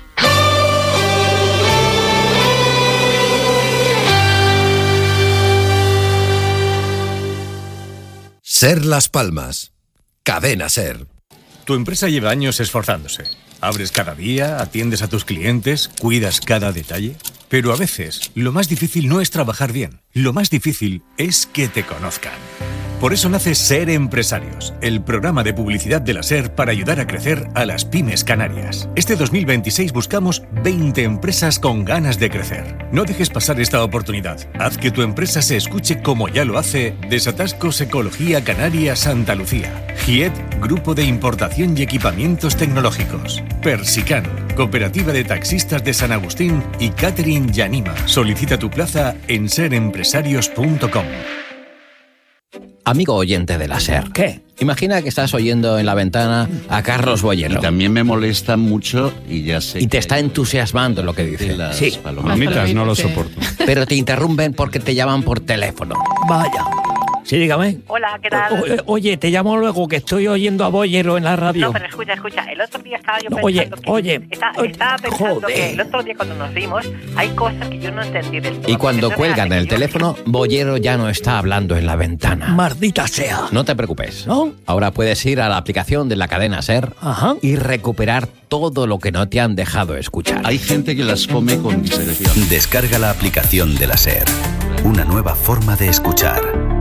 Ser Las Palmas. Cadena Ser. Tu empresa lleva años esforzándose. Abres cada día, atiendes a tus clientes, cuidas cada detalle. Pero a veces, lo más difícil no es trabajar bien. Lo más difícil es que te conozcan. Por eso nace Ser Empresarios, el programa de publicidad de la SER para ayudar a crecer a las pymes canarias. Este dos mil veintiséis buscamos veinte empresas con ganas de crecer. No dejes pasar esta oportunidad. Haz que tu empresa se escuche como ya lo hace Desatascos Ecología Canaria Santa Lucía. GIET, Grupo de Importación y Equipamientos Tecnológicos. Persican, Cooperativa de Taxistas de San Agustín y Catering Yanima. Solicita tu plaza en ser empresarios punto com. Amigo oyente de la SER. ¿Qué? Imagina que estás oyendo en la ventana a Carlos Boyero. Y también me molesta mucho y ya sé. Y te está entusiasmando lo que dice. Las sí. palomitas no lo soporto. Pero te interrumpen porque te llaman por teléfono. Vaya. Sí, dígame. Hola, ¿qué tal? O, oye, te llamo luego que estoy oyendo a Boyero en la radio. No, pero escucha, escucha. El otro día estaba yo no, pensando oye, que... Oye, está, oye. Estaba pensando Joder. que el otro día cuando nos vimos hay cosas que yo no entendí del todo. Y cuando cuelgan el teléfono, Boyero ya no está hablando en la ventana. Maldita sea. No te preocupes. ¿No? Ahora puedes ir a la aplicación de la cadena SER Ajá. y recuperar todo lo que no te han dejado escuchar. Hay gente que las come con disección. Descarga la aplicación de la SER. Una nueva forma de escuchar.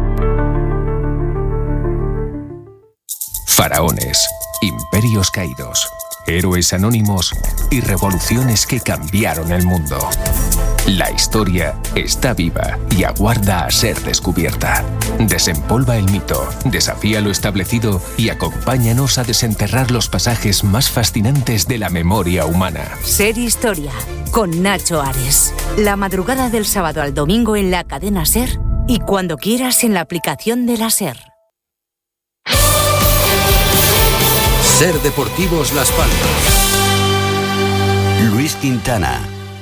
Faraones, imperios caídos, héroes anónimos y revoluciones que cambiaron el mundo. La historia está viva y aguarda a ser descubierta. Desempolva el mito, desafía lo establecido y acompáñanos a desenterrar los pasajes más fascinantes de la memoria humana. Ser Historia, con Nacho Ares. La madrugada del sábado al domingo en la cadena SER y cuando quieras en la aplicación de la SER. Ser Deportivos Las Palmas. Luis Quintana.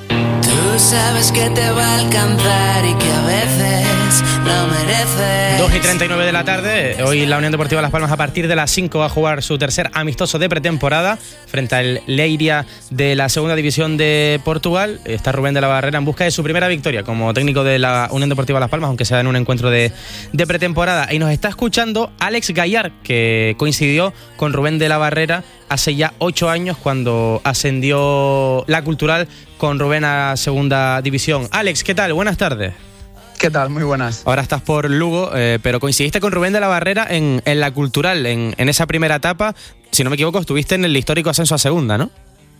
Tú sabes que te va a alcanzar y que a veces lo mereces. dos y treinta y nueve de la tarde. Hoy la Unión Deportiva Las Palmas a partir de las cinco va a jugar su tercer amistoso de pretemporada frente al Leiria de la segunda división de Portugal. Está Rubén de la Barrera en busca de su primera victoria como técnico de la Unión Deportiva Las Palmas, aunque sea en un encuentro de, de pretemporada. Y nos está escuchando Alex Gallard, que coincidió con Rubén de la Barrera hace ya ocho años cuando ascendió la Cultural con Rubén a segunda división. Alex, ¿qué tal? Buenas tardes. ¿Qué tal? Muy buenas. Ahora estás por Lugo, eh, pero coincidiste con Rubén de la Barrera en, en la Cultural, en, en esa primera etapa. Si no me equivoco, estuviste en el histórico ascenso a segunda, ¿no?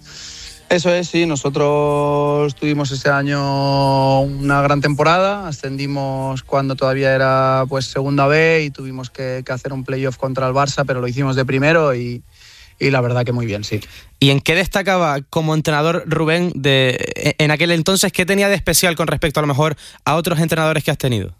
Eso es, sí. Nosotros tuvimos ese año una gran temporada. Ascendimos cuando todavía era pues segunda B y tuvimos que, que hacer un playoff contra el Barça, pero lo hicimos de primero y... Y la verdad que muy bien, sí. ¿Y en qué destacaba como entrenador Rubén de, en aquel entonces? ¿Qué tenía de especial con respecto a lo mejor a otros entrenadores que has tenido?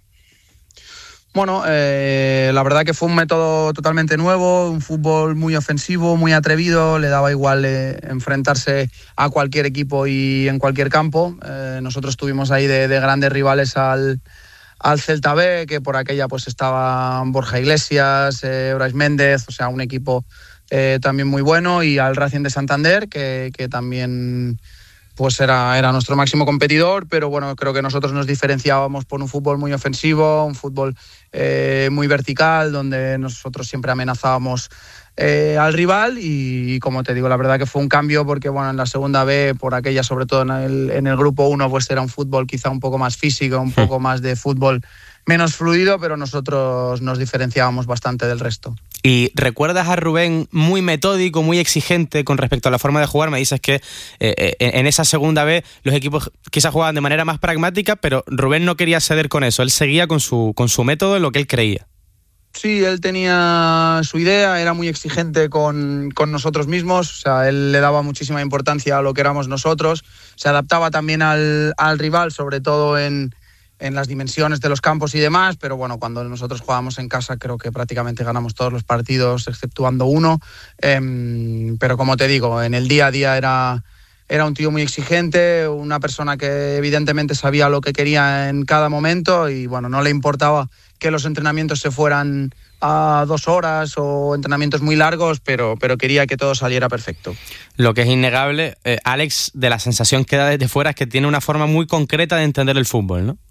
Bueno, eh, la verdad que fue un método totalmente nuevo, un fútbol muy ofensivo, muy atrevido, le daba igual eh, enfrentarse a cualquier equipo y en cualquier campo. Eh, nosotros tuvimos ahí de, de grandes rivales al, al Celta B, que por aquella pues estaban Borja Iglesias, eh, Brais Méndez, o sea, un equipo... Eh, también muy bueno, y al Racing de Santander, que, que también pues era, era nuestro máximo competidor, pero bueno, creo que nosotros nos diferenciábamos por un fútbol muy ofensivo, un fútbol eh, muy vertical, donde nosotros siempre amenazábamos eh, al rival y, y como te digo, la verdad que fue un cambio porque bueno, en la segunda B, por aquella, sobre todo en el, en el grupo uno, pues era un fútbol quizá un poco más físico, un poco más de fútbol menos fluido, pero nosotros nos diferenciábamos bastante del resto. ¿Y recuerdas a Rubén muy metódico, muy exigente con respecto a la forma de jugar? Me dices que eh, en esa segunda vez los equipos quizás jugaban de manera más pragmática, pero Rubén no quería ceder con eso. Él seguía con su, con su método en lo que él creía. Sí, él tenía su idea, era muy exigente con, con nosotros mismos, o sea, él le daba muchísima importancia a lo que éramos nosotros, se adaptaba también al, al rival, sobre todo en... en las dimensiones de los campos y demás, pero bueno, cuando nosotros jugábamos en casa creo que prácticamente ganamos todos los partidos, exceptuando uno, eh, pero como te digo, en el día a día era, era un tío muy exigente, una persona que evidentemente sabía lo que quería en cada momento y bueno, no le importaba que los entrenamientos se fueran a dos horas o entrenamientos muy largos, pero, pero quería que todo saliera perfecto. Lo que es innegable, eh, Alex, de la sensación que da desde fuera es que tiene una forma muy concreta de entender el fútbol, ¿no?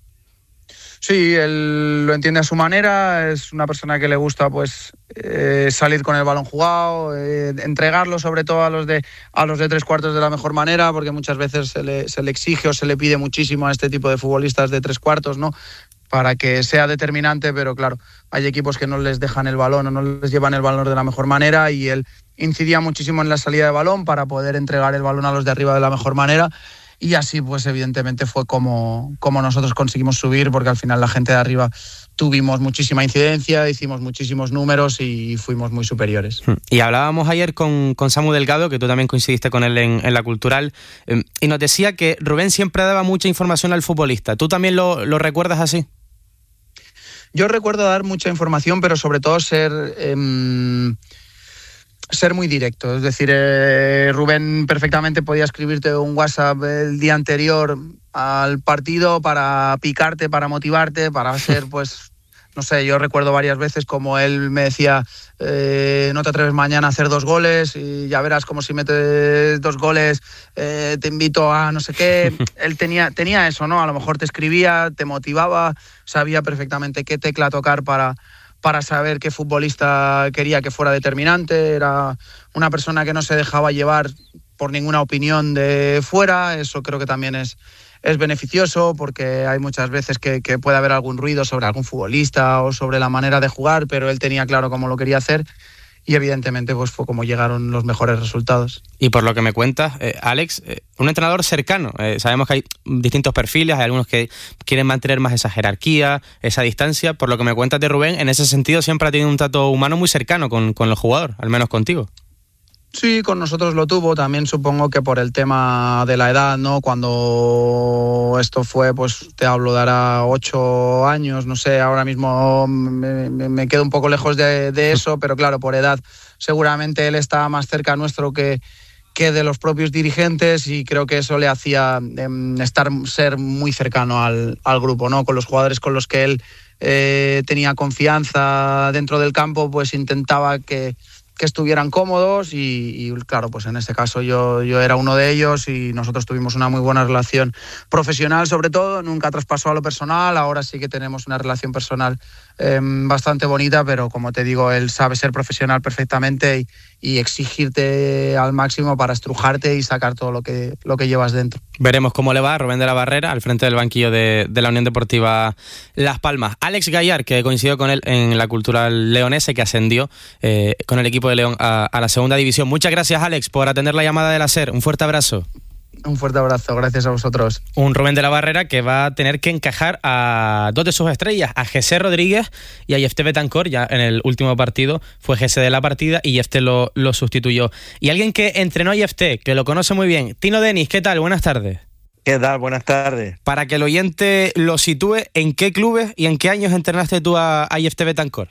Sí, él lo entiende a su manera, es una persona que le gusta pues eh, salir con el balón jugado, eh, entregarlo sobre todo a los de a los de tres cuartos de la mejor manera, porque muchas veces se le, se le exige o se le pide muchísimo a este tipo de futbolistas de tres cuartos, ¿no? para que sea determinante, pero claro, hay equipos que no les dejan el balón o no les llevan el balón de la mejor manera, y él incidía muchísimo en la salida de balón para poder entregar el balón a los de arriba de la mejor manera. Y así, pues evidentemente fue como, como nosotros conseguimos subir, porque al final la gente de arriba tuvimos muchísima incidencia, hicimos muchísimos números y fuimos muy superiores. Y hablábamos ayer con, con Samu Delgado, que tú también coincidiste con él en, en la Cultural, eh, y nos decía que Rubén siempre daba mucha información al futbolista. ¿Tú también lo, lo recuerdas así? Yo recuerdo dar mucha información, pero sobre todo ser... Eh, ser muy directo, es decir, eh, Rubén perfectamente podía escribirte un WhatsApp el día anterior al partido para picarte, para motivarte, para hacer, pues, no sé, yo recuerdo varias veces como él me decía, eh, no te atreves mañana a hacer dos goles y ya verás como si metes dos goles eh, te invito a no sé qué. Él tenía, tenía eso, ¿no? A lo mejor te escribía, te motivaba, sabía perfectamente qué tecla tocar para... para saber qué futbolista quería que fuera determinante. Era una persona que no se dejaba llevar por ninguna opinión de fuera. Eso creo que también es, es beneficioso, porque hay muchas veces que, que puede haber algún ruido sobre algún futbolista o sobre la manera de jugar, pero él tenía claro cómo lo quería hacer. Y evidentemente pues fue como llegaron los mejores resultados. Y por lo que me cuentas, eh, Alex, eh, un entrenador cercano. Eh, sabemos que hay distintos perfiles, hay algunos que quieren mantener más esa jerarquía, esa distancia. Por lo que me cuentas de Rubén, en ese sentido siempre ha tenido un trato humano muy cercano con, con el jugador, al menos contigo. Sí, con nosotros lo tuvo, también supongo que por el tema de la edad, ¿no? Cuando esto fue, pues te hablo de ahora ocho años, no sé, ahora mismo me, me quedo un poco lejos de, de eso, pero claro, por edad seguramente él está más cerca nuestro que, que de los propios dirigentes, y creo que eso le hacía eh, estar, ser muy cercano al, al grupo, ¿no? Con los jugadores con los que él eh, tenía confianza dentro del campo, pues intentaba que que estuvieran cómodos y, y claro, pues en este caso yo, yo era uno de ellos y nosotros tuvimos una muy buena relación profesional, sobre todo, nunca traspasó a lo personal. Ahora sí que tenemos una relación personal eh, bastante bonita, pero como te digo, él sabe ser profesional perfectamente y, y exigirte al máximo para estrujarte y sacar todo lo que, lo que llevas dentro. Veremos cómo le va a Rubén de la Barrera al frente del banquillo de, de la Unión Deportiva Las Palmas. Alex Gallar, que coincidió con él en la Cultural leonesa, que ascendió eh, con el equipo de León a, a la segunda división. Muchas gracias, Alex, por atender la llamada del SER. Un fuerte abrazo. Un fuerte abrazo, gracias a vosotros. Un Rubén de la Barrera que va a tener que encajar a dos de sus estrellas, a José Rodríguez y a Jefté Betancor. Ya en el último partido fue José de la partida y Jefté lo, lo sustituyó. Y alguien que entrenó a Jefté, que lo conoce muy bien, Tino Denis, ¿qué tal? Buenas tardes. ¿Qué tal? Buenas tardes. Para que el oyente lo sitúe, ¿en qué clubes y en qué años entrenaste tú a, a Jefté Betancor?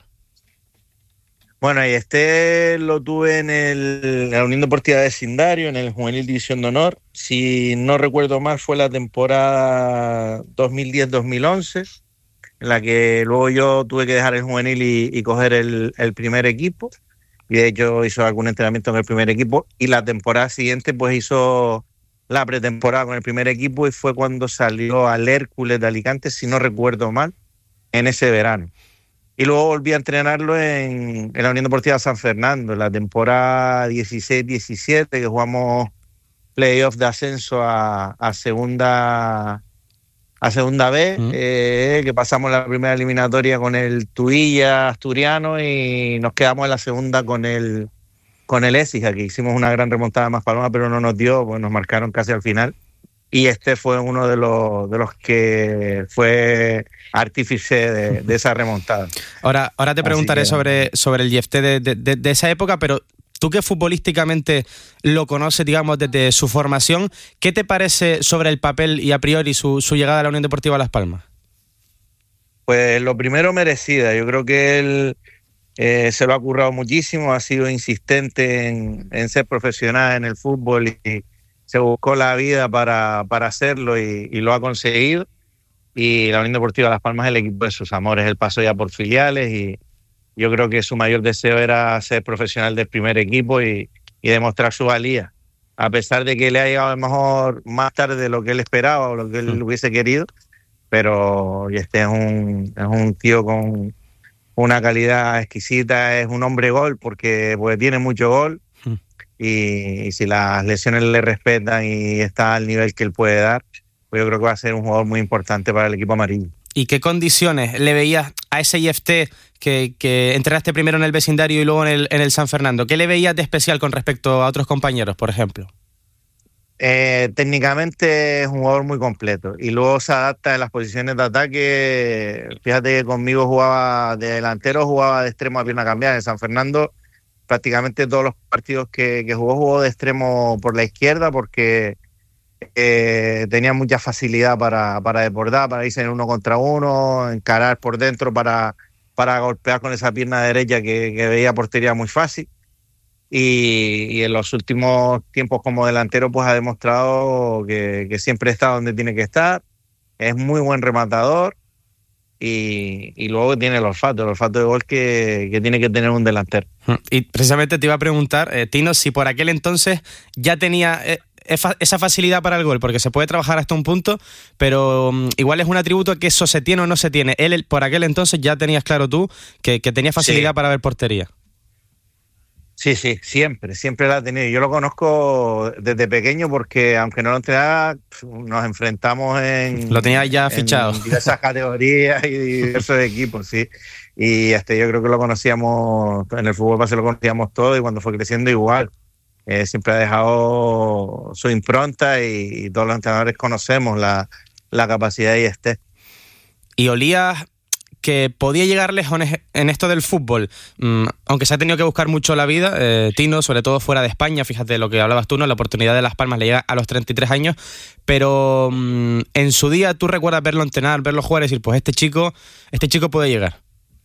Bueno, y este lo tuve en, el, en la Unión Deportiva de Vecindario, en el Juvenil División de Honor. Si no recuerdo mal, fue la temporada dos mil diez dos mil once, en la que luego yo tuve que dejar el juvenil y, y coger el, el primer equipo. Y de hecho hizo algún entrenamiento en el primer equipo. Y la temporada siguiente pues hizo la pretemporada con el primer equipo y fue cuando salió al Hércules de Alicante, si no recuerdo mal, en ese verano. Y luego volví a entrenarlo en, en la Unión Deportiva San Fernando, en la temporada dieciséis diecisiete, que jugamos playoff de ascenso a, a segunda a segunda B, mm. eh, que pasamos la primera eliminatoria con el Tuilla asturiano y nos quedamos en la segunda con el con el Écija, que hicimos una gran remontada más paloma, pero no nos dio, pues nos marcaron casi al final. Y este fue uno de los de los que fue artífice de, de esa remontada. Ahora, ahora te preguntaré que, sobre, sobre el Jefté de, de, de, de esa época, pero tú que futbolísticamente lo conoces, digamos, desde su formación, ¿qué te parece sobre el papel y a priori su, su llegada a la Unión Deportiva Las Palmas? Pues lo primero, merecida. Yo creo que él eh, se lo ha currado muchísimo, ha sido insistente en, en ser profesional en el fútbol y se buscó la vida para, para hacerlo y, y lo ha conseguido. Y la Unión Deportiva Las Palmas es el equipo de sus amores. Él pasó ya por filiales y yo creo que su mayor deseo era ser profesional del primer equipo y, y demostrar su valía. A pesar de que le ha llegado a lo mejor más tarde de lo que él esperaba o lo que él hubiese querido, pero este es un, es un tío con una calidad exquisita, es un hombre gol porque pues, tiene mucho gol. Y, y si las lesiones le respetan y está al nivel que él puede dar, pues yo creo que va a ser un jugador muy importante para el equipo amarillo. ¿Y qué condiciones le veías a ese I F T que, que entrenaste primero en el vecindario y luego en el, en el San Fernando? ¿Qué le veías de especial con respecto a otros compañeros, por ejemplo? Eh, técnicamente es un jugador muy completo y luego se adapta en las posiciones de ataque. Fíjate que conmigo jugaba de delantero, jugaba de extremo a pierna cambiada. En San Fernando prácticamente todos los partidos que, que jugó, jugó de extremo por la izquierda porque eh, tenía mucha facilidad para, para desbordar, para irse en uno contra uno, encarar por dentro para, para golpear con esa pierna derecha que, que veía portería muy fácil. Y, y en los últimos tiempos como delantero pues ha demostrado que, que siempre está donde tiene que estar, es muy buen rematador y, y luego tiene el olfato, el olfato de gol que, que tiene que tener un delantero. Y precisamente te iba a preguntar, eh, Tino, si por aquel entonces ya tenía eh, esa facilidad para el gol, porque se puede trabajar hasta un punto, pero um, igual es un atributo que eso se tiene o no se tiene. Él por aquel entonces ya tenías claro tú que, que tenía facilidad sí. para ver portería. Sí, sí, siempre, siempre la ha tenido. Yo lo conozco desde pequeño porque, aunque no lo entrenaba, nos enfrentamos en... Lo tenía ya fichado. En diversas categorías y diversos equipos, sí. Y este, yo creo que lo conocíamos, en el fútbol base lo conocíamos todo y cuando fue creciendo igual. Eh, siempre ha dejado su impronta y, y todos los entrenadores conocemos la, la capacidad de este. Y olías que podía llegar lejos en esto del fútbol, mm, aunque se ha tenido que buscar mucho la vida, eh, Tino, sobre todo fuera de España, fíjate lo que hablabas tú, ¿no? La oportunidad de Las Palmas le llega a los treinta y tres años, pero mm, en su día tú recuerdas verlo entrenar, verlo jugar y decir, pues este chico, este chico puede llegar.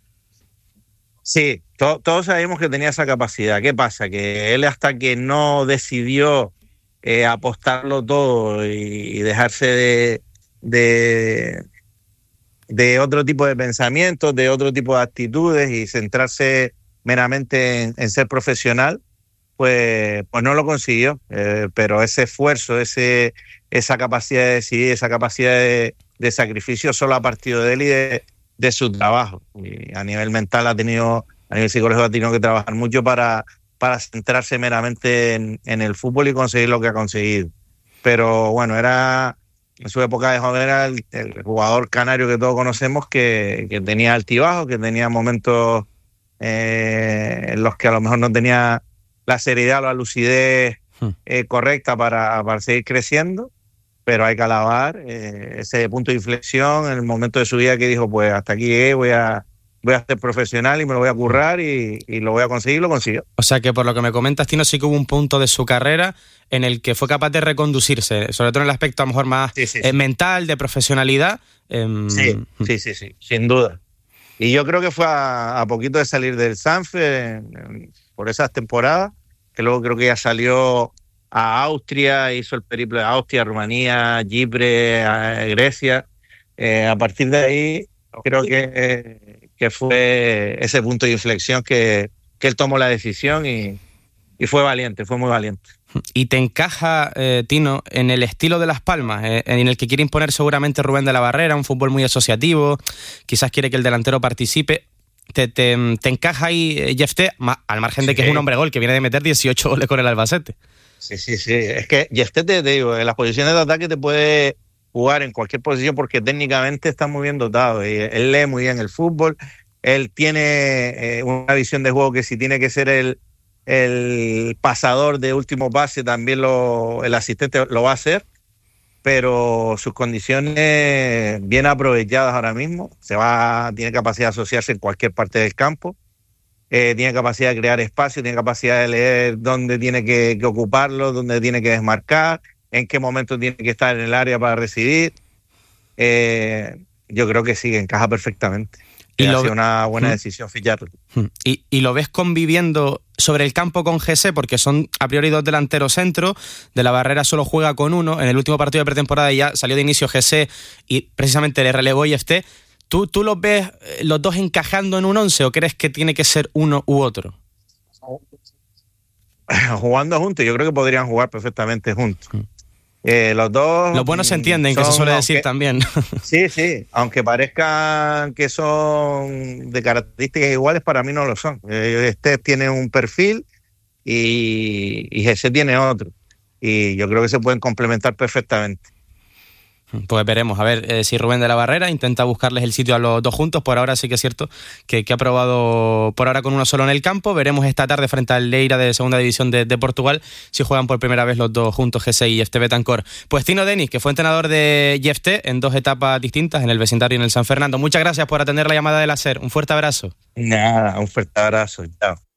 Sí, to- todos sabemos que tenía esa capacidad. ¿Qué pasa? Que él hasta que no decidió eh, apostarlo todo y, y dejarse de... de de otro tipo de pensamientos, de otro tipo de actitudes y centrarse meramente en, en ser profesional, pues, pues no lo consiguió. Eh, pero ese esfuerzo, ese, esa capacidad de decidir, esa capacidad de, de sacrificio solo ha partido de él y de, de su trabajo. Y a nivel mental ha tenido, a nivel psicológico ha tenido que trabajar mucho para, para centrarse meramente en, en el fútbol y conseguir lo que ha conseguido. Pero bueno, era... En su época de joven era el, el jugador canario que todos conocemos que, que tenía altibajos, que tenía momentos eh, en los que a lo mejor no tenía la seriedad o la lucidez eh, correcta para, para seguir creciendo, pero hay que alabar eh, ese punto de inflexión en el momento de su vida que dijo, pues hasta aquí llegué, voy a, voy a ser profesional y me lo voy a currar y, y lo voy a conseguir, lo consiguió. O sea que por lo que me comentas, Tino, sí que hubo un punto de su carrera en el que fue capaz de reconducirse, sobre todo en el aspecto a lo mejor más sí, sí, sí. Eh, mental, de profesionalidad. Eh, sí, sí, sí, sí, sin duda. Y yo creo que fue a, a poquito de salir del Sanfe por esas temporadas, que luego creo que ya salió a Austria, hizo el periplo de Austria, Rumanía, Chipre, a Grecia. Eh, a partir de ahí creo que, eh, que fue ese punto de inflexión que, que él tomó la decisión y, y fue valiente, fue muy valiente. ¿Y te encaja, eh, Tino, en el estilo de Las Palmas, eh, en el que quiere imponer seguramente Rubén de la Barrera, un fútbol muy asociativo, quizás quiere que el delantero participe? ¿Te, te, te encaja ahí, Jefté, al margen de que sí. es un hombre gol que viene de meter dieciocho goles con el Albacete? Sí, sí, sí. Es que Jefté, te, te digo, en las posiciones de ataque te puede jugar en cualquier posición porque técnicamente está muy bien dotado. Y él lee muy bien el fútbol, él tiene eh, una visión de juego que si tiene que ser el el pasador de último pase también lo, el asistente lo va a hacer, pero sus condiciones bien aprovechadas ahora mismo, se va, tiene capacidad de asociarse en cualquier parte del campo, eh, tiene capacidad de crear espacio, tiene capacidad de leer dónde tiene que, que ocuparlo, dónde tiene que desmarcar, en qué momento tiene que estar en el área para recibir. Eh, yo creo que sí, encaja perfectamente. Y ha sido una buena decisión ficharlo. ¿Y, ¿Y lo ves conviviendo sobre el campo con Jesse? Porque son a priori dos delanteros centro, de la Barrera solo juega con uno, en el último partido de pretemporada ya salió de inicio Jesse y precisamente le relevó I F T. ¿Tú, ¿Tú los ves los dos encajando en un once o crees que tiene que ser uno u otro? Jugando juntos, yo creo que podrían jugar perfectamente juntos. Mm. Eh, los dos... Los buenos se entienden, son, que se suele decir aunque, también. Sí, sí, aunque parezcan que son de características iguales, para mí no lo son. Este tiene un perfil y, y ese tiene otro. Y yo creo que se pueden complementar perfectamente. Pues veremos, a ver eh, si Rubén de la Barrera intenta buscarles el sitio a los dos juntos. Por ahora sí que es cierto que, que ha probado por ahora con uno solo en el campo. Veremos esta tarde frente al Leira de Segunda División de, de Portugal si juegan por primera vez los dos juntos, G seis y F T Betancor. Pues Tino Denis, que fue entrenador de F T en dos etapas distintas, en el vecindario y en el San Fernando. Muchas gracias por atender la llamada de la SER. Un fuerte abrazo. Nada, un fuerte abrazo. Chao.